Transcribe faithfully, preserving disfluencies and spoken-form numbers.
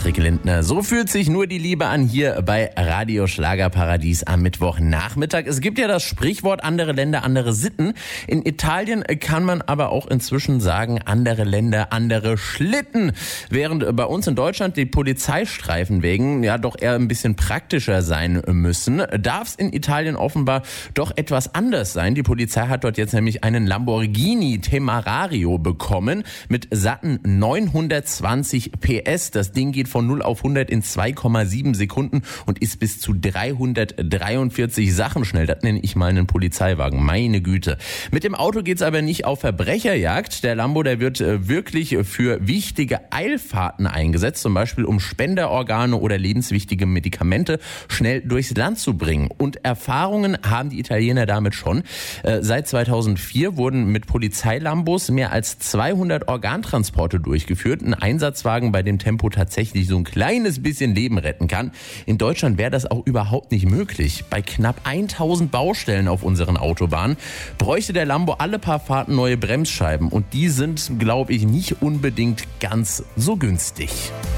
Patrick Lindner. So fühlt sich nur die Liebe an hier bei Radio Schlagerparadies am Mittwochnachmittag. Es gibt ja das Sprichwort, andere Länder, andere Sitten. In Italien kann man aber auch inzwischen sagen, andere Länder, andere Schlitten. Während bei uns in Deutschland die Polizeistreifen wegen ja doch eher ein bisschen praktischer sein müssen, darf es in Italien offenbar doch etwas anders sein. Die Polizei hat dort jetzt nämlich einen Lamborghini Temerario bekommen mit satten neunhundertzwanzig P S. Das Ding geht von null auf hundert in zwei Komma sieben Sekunden und ist bis zu dreihundertdreiundvierzig Sachen schnell. Das nenne ich mal einen Polizeiwagen. Meine Güte. Mit dem Auto geht's aber nicht auf Verbrecherjagd. Der Lambo, der wird wirklich für wichtige Eilfahrten eingesetzt, zum Beispiel um Spenderorgane oder lebenswichtige Medikamente schnell durchs Land zu bringen. Und Erfahrungen haben die Italiener damit schon. Seit zweitausendvier wurden mit Polizeilambos mehr als zweihundert Organtransporte durchgeführt. Ein Einsatzwagen, bei dem Tempo tatsächlich so ein kleines bisschen Leben retten kann. In Deutschland wäre das auch überhaupt nicht möglich. Bei knapp tausend Baustellen auf unseren Autobahnen bräuchte der Lambo alle paar Fahrten neue Bremsscheiben. Und die sind, glaube ich, nicht unbedingt ganz so günstig.